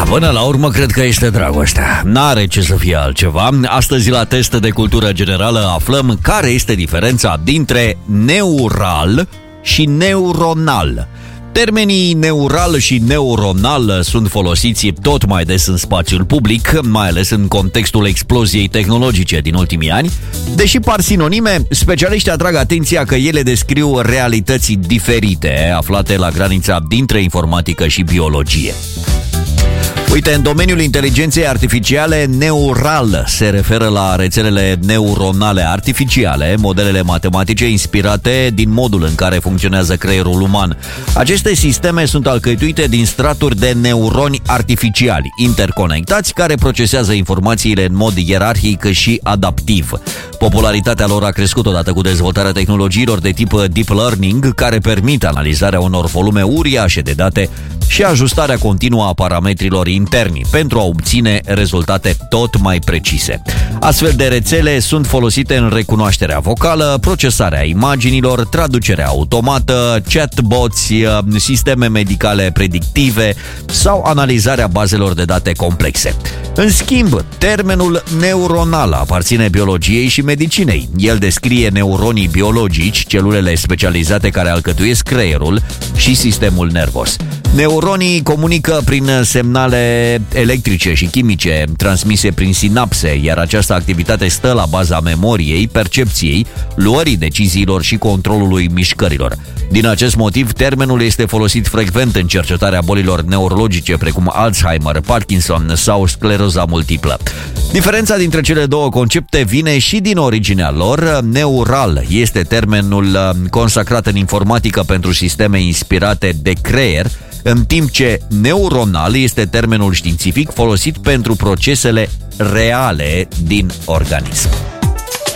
Până la urmă, cred că este dragostea. N-are ce să fie altceva. Astăzi, la test de cultură generală, aflăm care este diferența dintre neural și neuronal. Termenii neural și neuronal sunt folosiți tot mai des în spațiul public, mai ales în contextul exploziei tehnologice din ultimii ani. Deși par sinonime, specialiștii atrag atenția că ele descriu realități diferite, aflate la granița dintre informatică și biologie. Uite, în domeniul inteligenței artificiale, neural se referă la rețelele neuronale artificiale, modelele matematice inspirate din modul în care funcționează creierul uman. Aceste sisteme sunt alcătuite din straturi de neuroni artificiali, interconectați, care procesează informațiile în mod ierarhic și adaptiv. Popularitatea lor a crescut odată cu dezvoltarea tehnologiilor de tip deep learning, care permit analizarea unor volume uriașe de date și ajustarea continuă a parametrilor interni pentru a obține rezultate tot mai precise. Astfel de rețele sunt folosite în recunoașterea vocală, procesarea imaginilor, traducerea automată, chatbots, sisteme medicale predictive sau analizarea bazelor de date complexe. În schimb, termenul neuronal aparține biologiei și medicinei. El descrie neuronii biologici, celulele specializate care alcătuiesc creierul și sistemul nervos. Neuronii comunică prin semnale electrice și chimice transmise prin sinapse, iar această activitate stă la baza memoriei, percepției, luării deciziilor și controlului mișcărilor. Din acest motiv, termenul este folosit frecvent în cercetarea bolilor neurologice precum Alzheimer, Parkinson sau scleroza multiplă. Diferența dintre cele două concepte vine și din originea lor. Neural este termenul consacrat în informatică pentru sisteme inspirate de creier, în timp ce neuronal este termenul științific folosit pentru procesele reale din organism.